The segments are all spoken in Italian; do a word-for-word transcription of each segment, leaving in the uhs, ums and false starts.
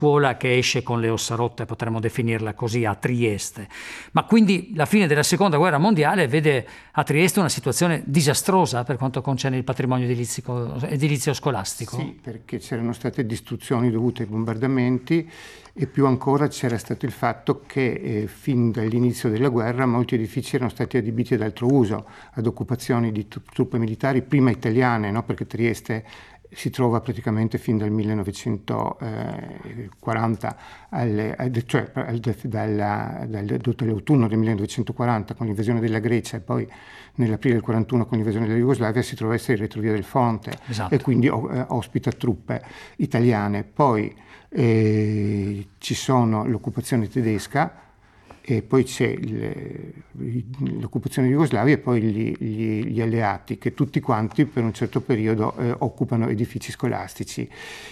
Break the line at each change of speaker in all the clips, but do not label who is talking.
scuola che esce con le ossa rotte, potremmo definirla così, a Trieste. Ma quindi la fine della seconda guerra mondiale vede a Trieste una situazione disastrosa per quanto concerne il patrimonio edilizio, edilizio scolastico?
Sì, perché c'erano state distruzioni dovute ai bombardamenti e più ancora c'era stato il fatto che eh, fin dall'inizio della guerra molti edifici erano stati adibiti ad altro uso, ad occupazioni di truppe militari, prima italiane, no? Perché Trieste si trova praticamente fin dal millenovecentoquaranta, alle, cioè dalla, dall'autunno del millenovecentoquaranta con l'invasione della Grecia e poi nell'aprile del quarantuno con l'invasione della Jugoslavia si trova a essere il retrovia del Fonte.
Esatto.
E quindi eh, ospita truppe italiane. Poi eh, ci sono l'occupazione tedesca e poi c'è il, l'occupazione di Jugoslavia e poi gli, gli, gli alleati che tutti quanti per un certo periodo eh, occupano edifici scolastici.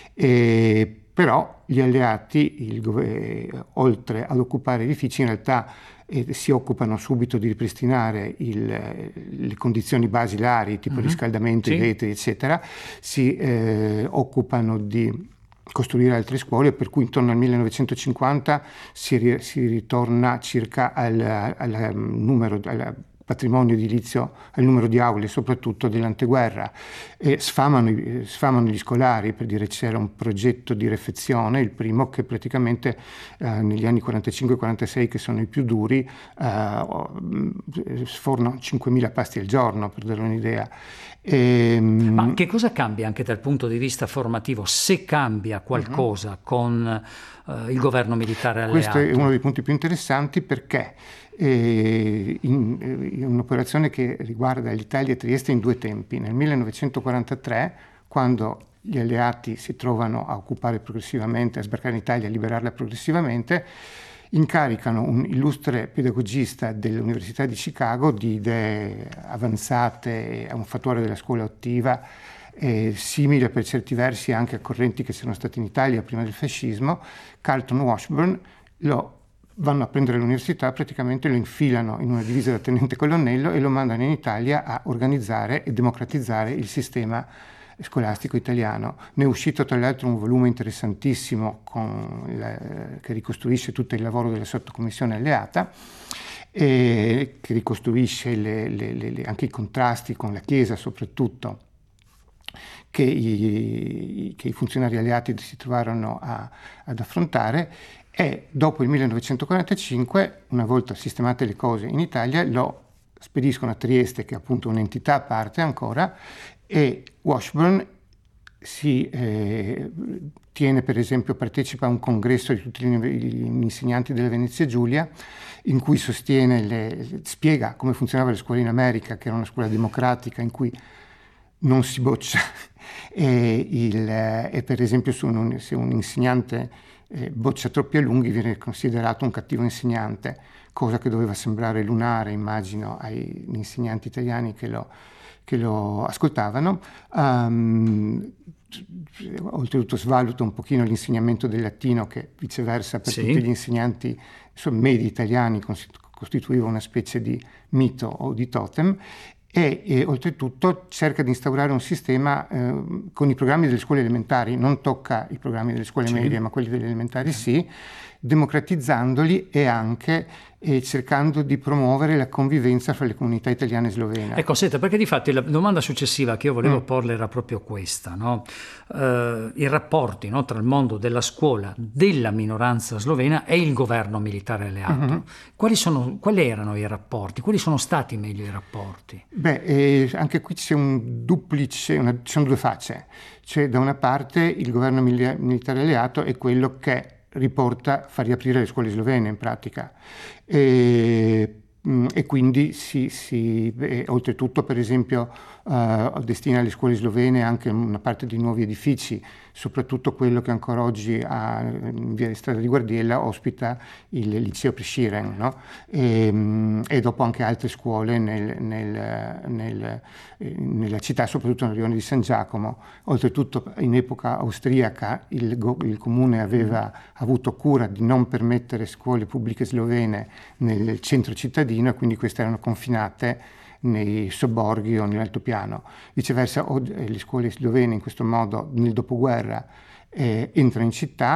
E, però gli alleati, il, eh, oltre ad occupare edifici, in realtà eh, si occupano subito di ripristinare il, le condizioni basilari, tipo uh-huh. riscaldamento,
sì.
vetri, eccetera, si eh, occupano di costruire altre scuole, per cui intorno al millenovecentocinquanta si, si ritorna circa al, al numero, al patrimonio edilizio, al numero di aule soprattutto dell'anteguerra. E sfamano, sfamano gli scolari, per dire c'era un progetto di refezione, il primo che praticamente eh, negli anni quarantacinque quarantasei, che sono i più duri, eh, sfornano cinquemila pasti al giorno, per dare un'idea.
E, ma che cosa cambia anche dal punto di vista formativo, se cambia qualcosa uh-huh. con uh, il governo militare alleato?
Questo è uno dei punti più interessanti perché eh, in, in un'operazione che riguarda l'Italia e Trieste in due tempi. Nel millenovecentoquarantatré, quando gli alleati si trovano a occupare progressivamente, a sbarcare in Italia, a liberarla progressivamente, incaricano un illustre pedagogista dell'Università di Chicago di idee avanzate, un fautore della scuola attiva, eh, simile per certi versi anche a correnti che c'erano state in Italia prima del fascismo. Carlton Washburn lo vanno a prendere all'università, praticamente lo infilano in una divisa da tenente colonnello e lo mandano in Italia a organizzare e democratizzare il sistema scolastico italiano. Ne è uscito tra l'altro un volume interessantissimo con la, che ricostruisce tutto il lavoro della sottocommissione alleata e che ricostruisce le, le, le, anche i contrasti con la Chiesa soprattutto che i, che i funzionari alleati si trovarono a, ad affrontare. E dopo il millenovecentoquarantacinque, una volta sistemate le cose in Italia, lo spediscono a Trieste, che è appunto un'entità a parte ancora, e Washburn si eh, tiene, per esempio, partecipa a un congresso di tutti gli insegnanti della Venezia Giulia, in cui sostiene, le, spiega come funzionava la scuola in America, che era una scuola democratica in cui non si boccia, e, il, e per esempio se un, se un insegnante eh, boccia troppi alunni viene considerato un cattivo insegnante, cosa che doveva sembrare lunare, immagino, agli insegnanti italiani che lo che lo ascoltavano. Um, oltretutto svaluta un pochino l'insegnamento del latino, che viceversa per sì. tutti gli insegnanti insomma, medi italiani costituiva una specie di mito o di totem, e, e oltretutto cerca di instaurare un sistema eh, con i programmi delle scuole elementari, non tocca i programmi delle scuole sì. medie ma quelli delle elementari sì, democratizzandoli e anche e cercando di promuovere la convivenza fra le comunità italiane e slovene.
Ecco, senta, perché di fatti la domanda successiva che io volevo mm. porle era proprio questa, no? Uh, i rapporti, no, tra il mondo della scuola della minoranza slovena e il governo militare alleato. Mm-hmm. Quali sono, quali erano i rapporti? Quali sono stati meglio i rapporti?
Beh, eh, anche qui c'è un duplice, una, ci sono due facce. Cioè, da una parte il governo mili- militare alleato è quello che riporta, fa riaprire le scuole slovene in pratica e, e quindi si, si e, oltretutto per esempio uh, destina alle scuole slovene anche una parte di nuovi edifici, soprattutto quello che ancora oggi a, in via di Strada di Guardiella ospita il liceo Presciren, no? e, e dopo anche altre scuole nel, nel, nel, nella città, soprattutto nel rione di San Giacomo. Oltretutto in epoca austriaca il, il comune aveva avuto cura di non permettere scuole pubbliche slovene nel centro cittadino e quindi queste erano confinate nei sobborghi o nell'altopiano. Viceversa, le scuole slovene in questo modo nel dopoguerra eh, entrano in città,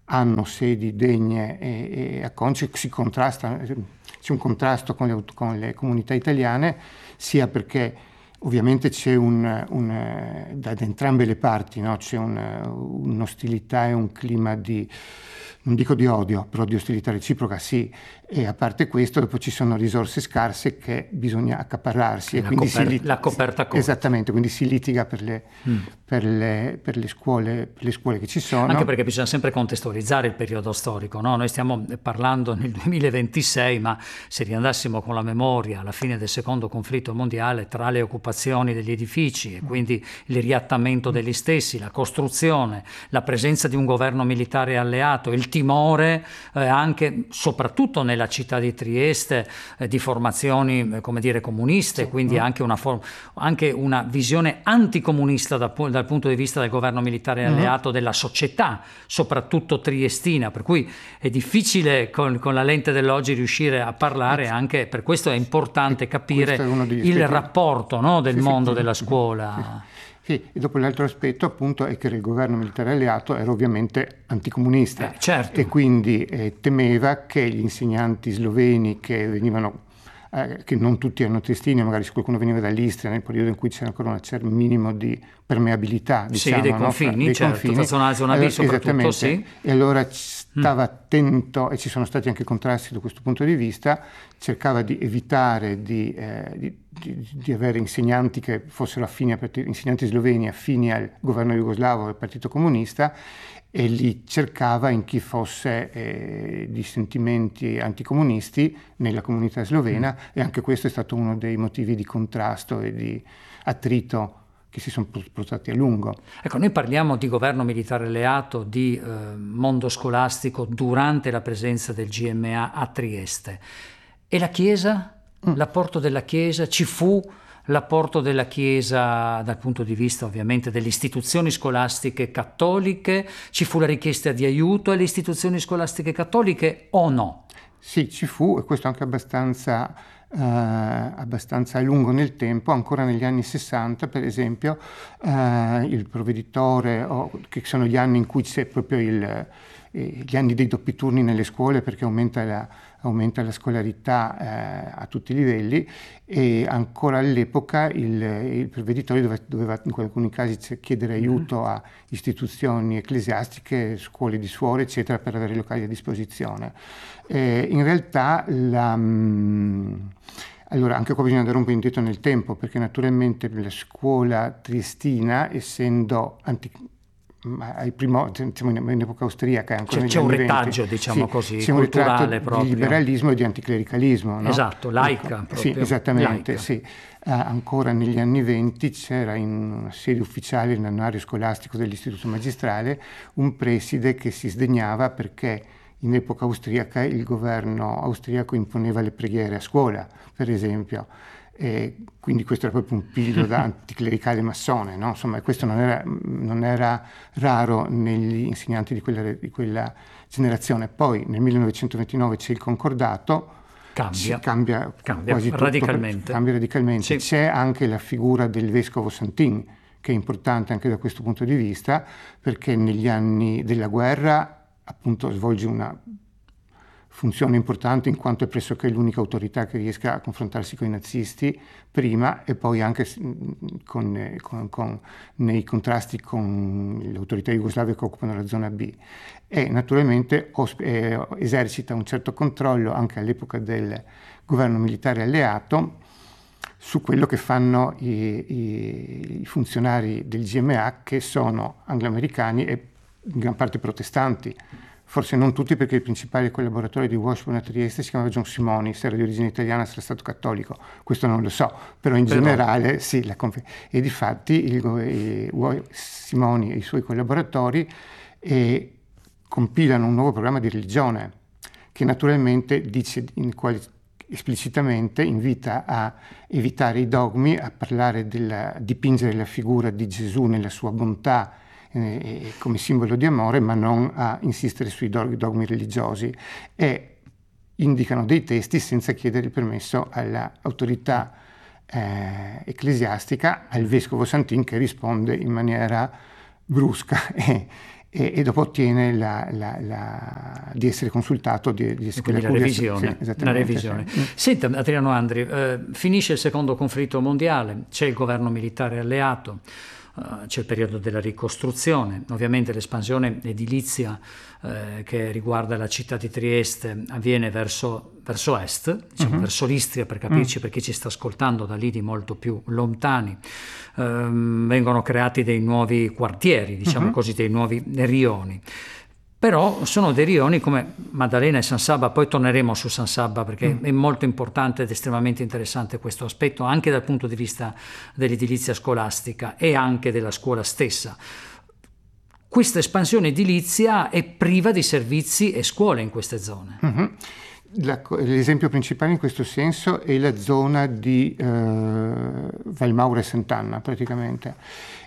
hanno sedi degne e, e acconci, si contrasta, c'è un contrasto con le, con le comunità italiane, sia perché ovviamente c'è un, un, da, da entrambe le parti, no? C'è un, un'ostilità e un clima di, non dico di odio, però di ostilità reciproca sì, e a parte questo dopo ci sono risorse scarse che bisogna accaparrarsi.
La,
e quindi
coper-
si lit-
la coperta corta.
Esattamente, quindi si litiga per le, mm. per le, per le, scuole, per le scuole che ci sono.
Anche perché bisogna sempre contestualizzare il periodo storico, no? Noi stiamo parlando nel duemilaventisei, ma se riandassimo con la memoria alla fine del secondo conflitto mondiale, tra le occupazioni degli edifici e quindi il riattamento degli stessi, la costruzione, la presenza di un governo militare alleato, il timore eh, anche, soprattutto nella città di Trieste, eh, di formazioni eh, come dire comuniste, sì. Quindi mm. anche, una form- anche una visione anticomunista da, dal punto di vista del governo militare alleato, mm. della società, soprattutto triestina, per cui è difficile con, con la lente dell'oggi riuscire a parlare, anche per questo è importante capire il aspetti... rapporto, no, del sì, mondo sì, della scuola.
Sì. Sì, e dopo l'altro aspetto appunto è che il governo militare alleato era ovviamente anticomunista
eh, certo.
e quindi eh, temeva che gli insegnanti sloveni che venivano, eh, che non tutti erano triestini, magari qualcuno veniva dall'Istria nel periodo in cui c'era ancora un certo minimo di permeabilità, diciamo,
sì, dei
no?
confini,
dei
certo,
confini.
Tra zona A e zona B soprattutto, sì.
E allora stava mm. attento, e ci sono stati anche contrasti da questo punto di vista, cercava di evitare di, eh, di, di, di avere insegnanti che fossero affini, a partito, insegnanti sloveni affini al governo jugoslavo e al Partito Comunista, e li cercava in chi fosse eh, di sentimenti anticomunisti nella comunità slovena, mm. e anche questo è stato uno dei motivi di contrasto e di attrito che si sono portati a lungo.
Ecco, noi parliamo di governo militare alleato, di eh, mondo scolastico durante la presenza del G M A a Trieste. E la Chiesa? Mm. L'apporto della Chiesa? Ci fu l'apporto della Chiesa dal punto di vista ovviamente delle istituzioni scolastiche cattoliche? Ci fu la richiesta di aiuto alle istituzioni scolastiche cattoliche o no?
Sì, ci fu, e questo anche abbastanza... Uh, abbastanza a lungo nel tempo. Ancora negli anni sessanta, per esempio, uh, il provveditore, o, che sono gli anni in cui c'è proprio il, eh, gli anni dei doppi turni nelle scuole, perché aumenta la, aumenta la scolarità eh, a tutti i livelli, e ancora all'epoca il, il provveditore doveva, doveva in alcuni casi chiedere aiuto mm-hmm. a istituzioni ecclesiastiche, scuole di suore, eccetera, per avere i locali a disposizione. Eh, in realtà la... Mh, Allora, anche qua bisogna andare un po' indietro nel tempo, perché naturalmente la scuola triestina, essendo anti, al primo, diciamo in epoca austriaca, ancora
c'è, c'è un retaggio, venti, diciamo sì, così,
c'è
culturale
un
proprio.
Di liberalismo e di anticlericalismo, no?
Esatto, laica
ecco,
proprio.
Sì, esattamente,
laica.
sì. Uh, ancora negli anni venti c'era in una sede ufficiale, nell'annuario scolastico dell'istituto magistrale, un preside che si sdegnava perché in epoca austriaca il governo austriaco imponeva le preghiere a scuola, per esempio, e quindi questo era proprio un piglio da anticlericale massone, no? Insomma, questo non era, non era raro negli insegnanti di quella, di quella generazione. Poi nel millenovecentoventinove c'è il concordato,
cambia,
cambia,
cambia
quasi
radicalmente.
Tutto, cambia radicalmente. Sì. C'è anche la figura del vescovo Santin, che è importante anche da questo punto di vista, perché negli anni della guerra appunto svolge una funzione importante in quanto è pressoché l'unica autorità che riesca a confrontarsi con i nazisti prima, e poi anche con, con, con, nei contrasti con le autorità jugoslave che occupano la zona B, e naturalmente osp- eh, esercita un certo controllo anche all'epoca del governo militare alleato su quello che fanno i, i, i funzionari del G M A, che sono angloamericani e in gran parte protestanti, forse non tutti, perché il principale collaboratore di Washburn a Trieste si chiamava John Simoni, se era di origine italiana sarà stato cattolico, questo non lo so, però in però... generale sì, la conf- e difatti il, il, Simoni e i suoi collaboratori eh, compilano un nuovo programma di religione che naturalmente dice in quali esplicitamente invita a evitare i dogmi, a parlare della, dipingere la figura di Gesù nella sua bontà eh, come simbolo di amore, ma non a insistere sui dogmi religiosi, e indicano dei testi senza chiedere il permesso all'autorità eh, ecclesiastica, al vescovo Santin, che risponde in maniera brusca e, e, e dopo ottiene la, la, la, di essere consultato, di, di essere
la revisione. Sì, la revisione. Sì. Senta, Adriano Andri, eh, finisce il secondo conflitto mondiale, c'è il governo militare alleato, Uh, c'è il periodo della ricostruzione, ovviamente l'espansione edilizia eh, che riguarda la città di Trieste avviene verso, verso est, diciamo, uh-huh. verso l'Istria, per capirci, uh-huh. per chi ci sta ascoltando da lì di molto più lontani. Um, vengono creati dei nuovi quartieri, diciamo uh-huh. così, dei nuovi rioni. Però sono dei rioni come Maddalena e San Sabba, poi torneremo su San Sabba perché mm. è molto importante ed estremamente interessante questo aspetto anche dal punto di vista dell'edilizia scolastica e anche della scuola stessa. Questa espansione edilizia è priva di servizi e scuole in queste zone.
Mm-hmm. La, l'esempio principale in questo senso è la zona di eh, Valmaura e Sant'Anna praticamente,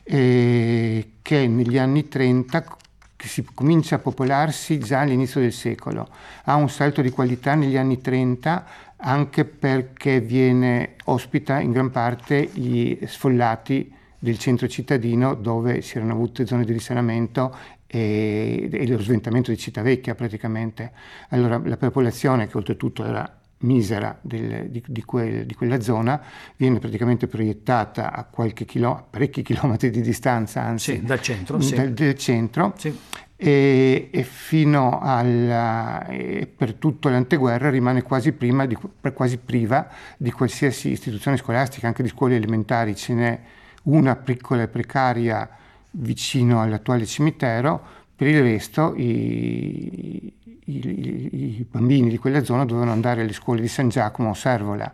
eh, che negli anni trenta che si comincia a popolarsi già all'inizio del secolo. Ha un salto di qualità negli anni trenta anche perché viene, ospita in gran parte gli sfollati del centro cittadino dove si erano avute zone di risanamento e, e lo sventamento di Civitavecchia praticamente. Allora la popolazione, che oltretutto era misera del, di, di, quel, di quella zona, viene praticamente proiettata a qualche chilo, parecchi chilometri di distanza, anzi
sì, dal centro,
dal,
sì.
del centro
sì.
e, e fino alla e per tutto l'anteguerra rimane quasi, prima di, quasi priva di qualsiasi istituzione scolastica, anche di scuole elementari. Ce n'è una piccola e precaria vicino all'attuale cimitero, per il resto i I, i bambini di quella zona dovevano andare alle scuole di San Giacomo o Servola,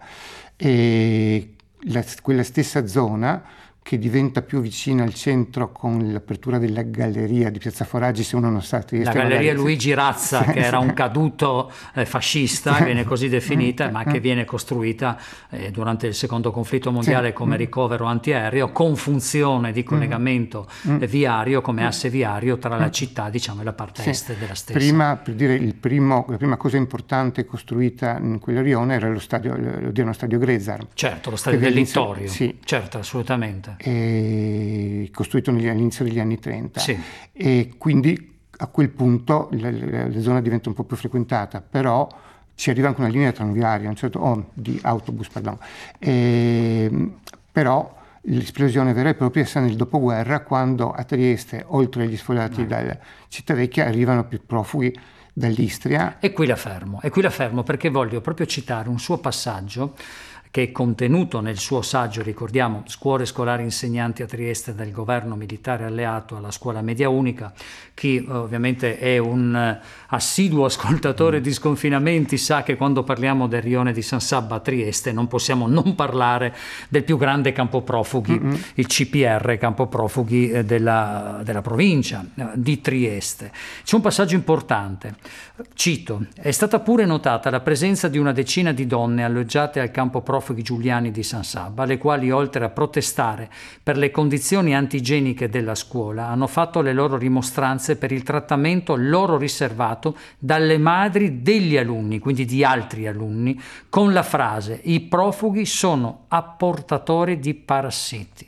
e la, quella stessa zona che diventa più vicina al centro con l'apertura della galleria di Piazza Foraggi, se uno non sa Trieste,
la galleria
magari...
Luigi Razza, che era un caduto eh, fascista, viene così definita, ma che viene costruita eh, durante il secondo conflitto mondiale come ricovero antiaereo, con funzione di collegamento eh, viario, come asse viario tra la città, diciamo, e la parte
sì.
est della stessa.
Prima, per dire, il primo, la prima cosa importante costruita in quella rione era lo stadio, l'odierno stadio Grezzar.
Certo, lo stadio del Littorio,
sì.
certo, assolutamente.
E costruito all'inizio degli anni trenta,
sì.
e quindi a quel punto la, la, la zona diventa un po' più frequentata, però ci arriva anche una linea tranviaria, un certo, oh, di autobus, pardon. E, però l'esplosione vera e propria sta nel dopoguerra, quando a Trieste, oltre agli sfollati no. dalla Civitavecchia, arrivano più profughi dall'Istria.
E qui la fermo, e qui la fermo perché voglio proprio citare un suo passaggio che è contenuto nel suo saggio, ricordiamo, Scuole scolari insegnanti a Trieste dal governo militare alleato alla scuola media unica. Chi ovviamente è un assiduo ascoltatore di Sconfinamenti sa che quando parliamo del rione di San Sabba a Trieste non possiamo non parlare del più grande campo profughi, mm-hmm. il C P R, campo profughi della, della provincia di Trieste. C'è un passaggio importante, cito: è stata pure notata la presenza di una decina di donne alloggiate al campo profughi giuliani di San Sabba, le quali, oltre a protestare per le condizioni antigieniche della scuola, hanno fatto le loro rimostranze per il trattamento loro riservato dalle madri degli alunni, quindi di altri alunni, con la frase: i profughi sono apportatori di parassiti.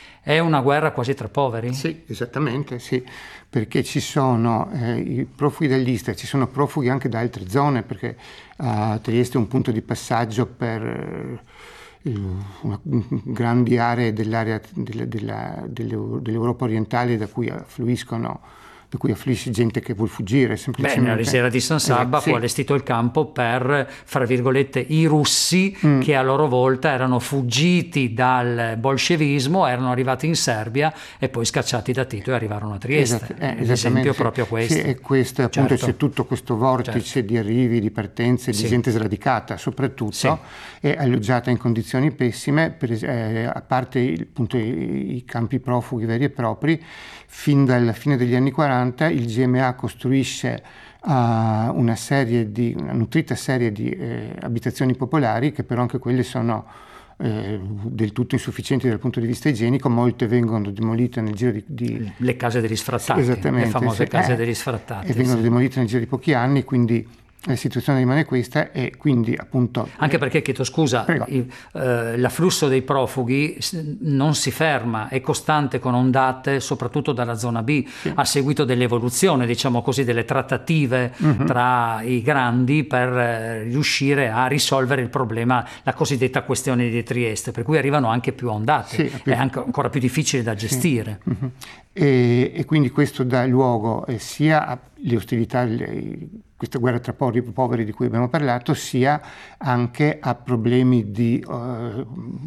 È una guerra quasi tra poveri?
Sì, esattamente, sì, perché ci sono eh, i profughi dall'Istria, ci sono profughi anche da altre zone, perché uh, Trieste è un punto di passaggio per uh, una, grandi aree dell'area della, della, dell'Europa orientale da cui affluiscono da cui affluisce gente che vuol fuggire semplicemente.
Beh, nella riserva di San Sabba eh, fu sì. allestito il campo per, fra virgolette, i russi mm. che a loro volta erano fuggiti dal bolscevismo, erano arrivati in Serbia e poi scacciati da Tito e arrivarono a Trieste.
Esatto, eh,
L'esempio è
sì.
proprio questo.
Sì, e questo appunto
certo.
c'è tutto questo vortice certo. di arrivi, di partenze, di sì. gente sradicata soprattutto sì. e alloggiata in condizioni pessime, per, eh, a parte appunto i, i campi profughi veri e propri. Fin dalla fine degli anni quaranta il G M A costruisce uh, una serie di, una nutrita serie di eh, abitazioni popolari, che però anche quelle sono eh, del tutto insufficienti dal punto di vista igienico. Molte vengono demolite nel giro di... di...
le case degli sfrattati,
esattamente,
le famose
sì,
case
eh,
degli sfrattati.
E vengono
sì.
demolite nel giro di pochi anni, quindi La situazione rimane questa e quindi appunto...
Anche perché, chiedo scusa, il, eh, l'afflusso dei profughi non si ferma, è costante con ondate, soprattutto dalla zona B, sì. a seguito dell'evoluzione, diciamo così, delle trattative uh-huh. tra i grandi per eh, riuscire a risolvere il problema, la cosiddetta questione di Trieste, per cui arrivano anche più ondate, sì, più... è anche ancora più difficile da gestire.
Sì. Uh-huh. E, e quindi questo dà luogo eh, sia alle ostilità, le, questa guerra tra poveri e poveri di cui abbiamo parlato, sia anche a problemi di uh, in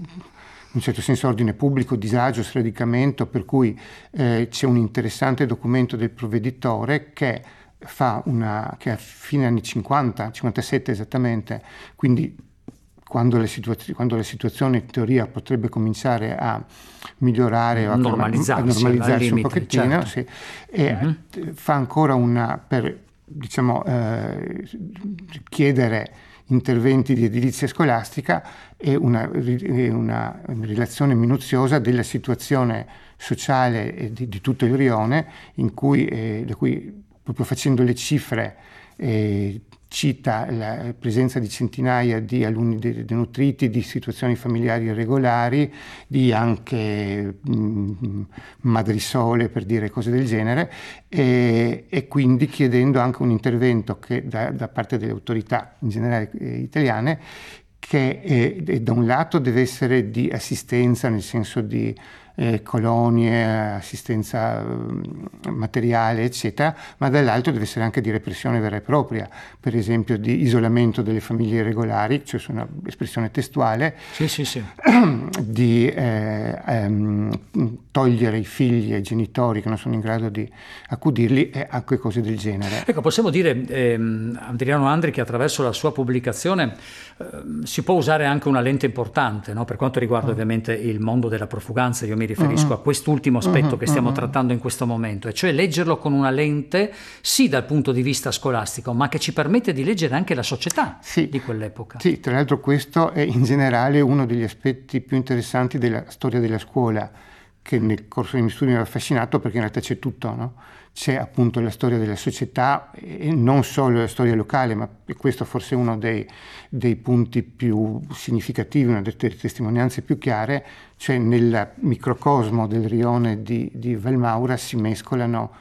un certo senso ordine pubblico, disagio, sradicamento, per cui eh, c'è un interessante documento del provveditore che fa una che a fine anni cinquanta, cinquantasette esattamente, quindi quando la, situazio- quando la situazione in teoria potrebbe cominciare a migliorare o a
normalizzarsi,
a normalizzarsi
limite,
un pochettino,
certo.
sì, e uh-huh. fa ancora una, per diciamo eh, chiedere interventi di edilizia scolastica e una, una relazione minuziosa della situazione sociale di, di tutto il rione, in cui, eh, da cui proprio facendo le cifre eh, cita la presenza di centinaia di alunni denutriti, di situazioni familiari irregolari, di anche mh, madrisole, per dire cose del genere, e, e quindi chiedendo anche un intervento che da, da parte delle autorità in generale eh, italiane, che eh, da un lato deve essere di assistenza, nel senso di eh, colonie, assistenza eh, materiale, eccetera, ma dall'altro deve essere anche di repressione vera e propria, per esempio di isolamento delle famiglie irregolari, cioè su un'espressione testuale,
sì, sì, sì.
di eh, ehm, togliere i figli ai genitori che non sono in grado di accudirli e anche cose del genere.
Ecco, possiamo dire, ehm, Adriano Andri, che attraverso la sua pubblicazione eh, si può usare anche una lente importante, no? Per quanto riguarda uh-huh. ovviamente il mondo della profuganza. Io mi riferisco uh-huh. a quest'ultimo aspetto uh-huh. che stiamo uh-huh. trattando in questo momento, e cioè leggerlo con una lente sì dal punto di vista scolastico, ma che ci permette di leggere anche la società sì. di quell'epoca.
Sì, tra l'altro questo è in generale uno degli aspetti più interessanti della storia della scuola, che nel corso dei miei studi mi ha affascinato, perché in realtà c'è tutto, no? C'è appunto la storia della società e non solo la storia locale, ma questo forse è uno dei, dei punti più significativi, una delle testimonianze più chiare, cioè nel microcosmo del rione di, di Valmaura si mescolano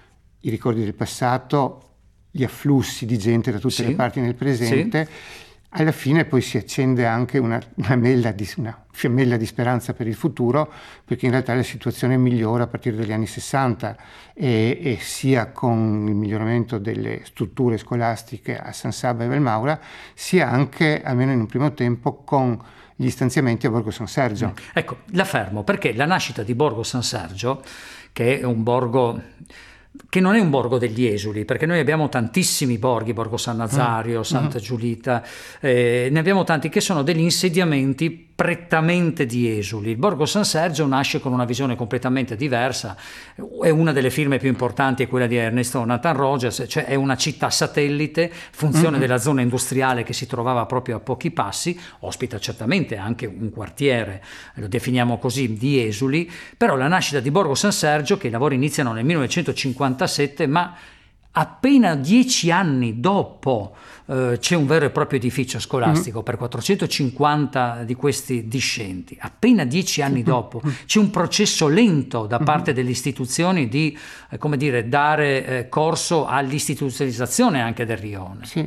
i ricordi del passato, gli afflussi di gente da tutte sì. le parti nel presente. Sì. Alla fine poi si accende anche una, una, mella di, una fiammella di speranza per il futuro, perché in realtà la situazione migliora a partire dagli anni sessanta e, e sia con il miglioramento delle strutture scolastiche a San Sabba e Valmaura, sia anche, almeno in un primo tempo, con gli stanziamenti a Borgo San Sergio.
Ecco, la fermo, perché la nascita di Borgo San Sergio, che è un borgo... che non è un borgo degli esuli, perché noi abbiamo tantissimi borghi, Borgo San Nazario, Santa Giulita, eh, ne abbiamo tanti che sono degli insediamenti prettamente di esuli. Il Borgo San Sergio nasce con una visione completamente diversa, è una delle firme più importanti, è quella di Ernesto Nathan Rogers, cioè è una città satellite, funzione mm-hmm. della zona industriale che si trovava proprio a pochi passi, ospita certamente anche un quartiere, lo definiamo così, di esuli, però la nascita di Borgo San Sergio, che i lavori iniziano nel millenovecentocinquantasette, ma appena dieci anni dopo eh, c'è un vero e proprio edificio scolastico mm-hmm. per quattrocentocinquanta di questi discenti. Appena dieci anni mm-hmm. dopo c'è un processo lento da parte mm-hmm. delle istituzioni di eh, come dire, dare eh, corso all'istituzionalizzazione anche del rione.
Sì.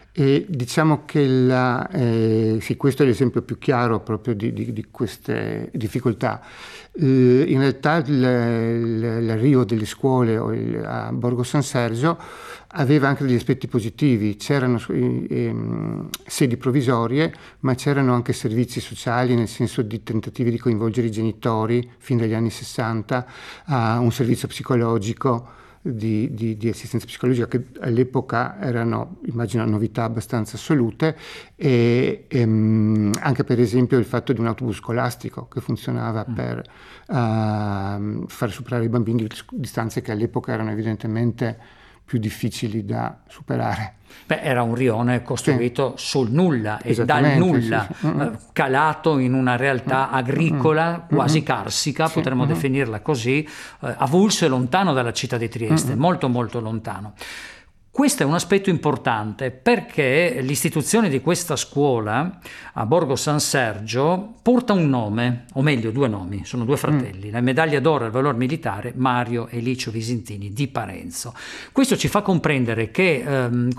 E diciamo che la, eh, sì, questo è l'esempio più chiaro proprio di, di, di queste difficoltà. Eh, in realtà il, l'arrivo delle scuole a Borgo San Sergio aveva anche degli aspetti positivi. C'erano eh, sedi provvisorie, ma c'erano anche servizi sociali, nel senso di tentativi di coinvolgere i genitori fin dagli anni sessanta, a un servizio psicologico. Di, di, di assistenza psicologica che all'epoca erano, immagino, novità abbastanza assolute, e, e anche per esempio il fatto di un autobus scolastico che funzionava mm. per uh, far superare i bambini distanze che all'epoca erano evidentemente più difficili da superare.
Beh, era un rione costruito sì. sul nulla e dal nulla, sì, sì. Mm-hmm. calato in una realtà agricola mm-hmm. quasi carsica, sì. potremmo mm-hmm. definirla così, eh, avulso e lontano dalla città di Trieste, mm-hmm. molto molto lontano. Questo è un aspetto importante perché l'istituzione di questa scuola a Borgo San Sergio porta un nome, o meglio due nomi, sono due fratelli, mm. la medaglia d'oro al valor militare Mario e Licio Visentini di Parenzo. Questo ci fa comprendere che ehm,